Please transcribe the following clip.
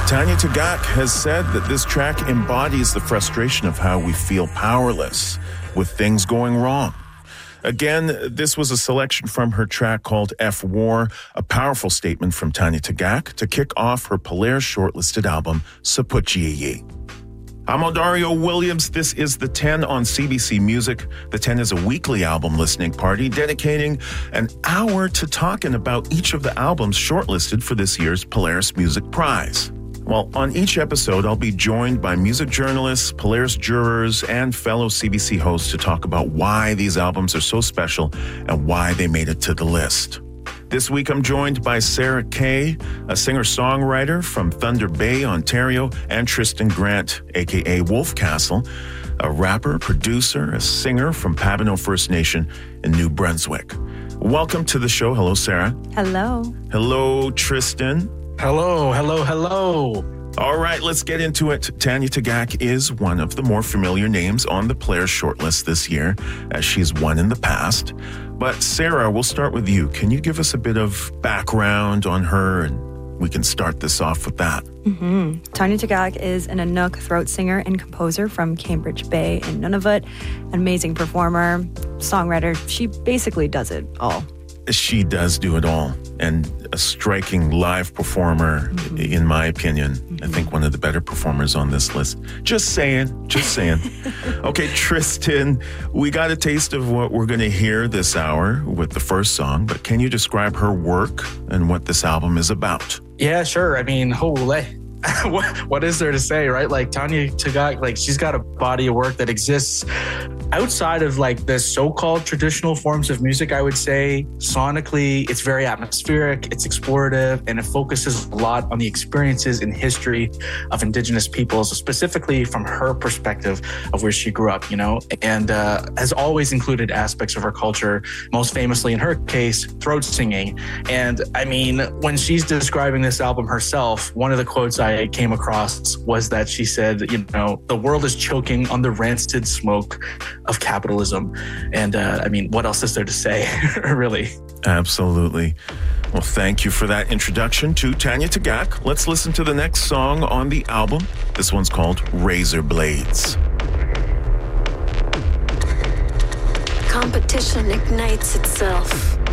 Tanya Tagaq has said that this track embodies the frustration of how we feel powerless with things going wrong. Again, this was a selection from her track called F War, a powerful statement from Tanya Tagaq to kick off her Polaris shortlisted album, Saputjiyi. I'm Dario Williams. This is The 10 on CBC Music. The 10 is a weekly album listening party dedicating an hour to talking about each of the albums shortlisted for this year's Polaris Music Prize. Well, on each episode, I'll be joined by music journalists, Polaris jurors, and fellow CBC hosts to talk about why these albums are so special and why they made it to the list. This week, I'm joined by Sarah Kay, a singer-songwriter from Thunder Bay, Ontario, and Tristan Grant, a.k.a. Wolfcastle, a rapper, producer, a singer from Pabineau First Nation in New Brunswick. Welcome to the show. Hello, Sarah. Hello. Hello, Tristan. Hello. All right, let's get into it. Tanya Tagaq is one of the more familiar names on the Polaris shortlist this year, as she's won in the past. But Sarah, we'll start with you. Can you give us a bit of background on her, and we can start this off with that? Tanya Tagaq is an Inuk throat singer and composer from Cambridge Bay in Nunavut, an amazing performer, songwriter. She basically does it all. She does do it all, and a striking live performer, in my opinion. I think one of the better performers on this list. Just saying. Okay, Tristan, we got a taste of what we're going to hear this hour with the first song, but can you describe her work and what this album is about? Yeah, sure. I mean, holy. What is there to say, right? Like Tanya Tagaq, like she's got a body of work that exists outside of like the so-called traditional forms of music. I would say sonically, it's very atmospheric, it's explorative, and it focuses a lot on the experiences and history of Indigenous peoples, specifically from her perspective of where she grew up, and has always included aspects of her culture, most famously in her case, throat singing. And I mean, when she's describing this album herself, one of the quotes I came across was that she said, the world is choking on the rancid smoke of capitalism. And I mean, what else is there to say, really? Absolutely. Well, thank you for that introduction to Tanya Tagaq. Let's listen to the next song on the album. This one's called Razor Blades. Competition ignites itself.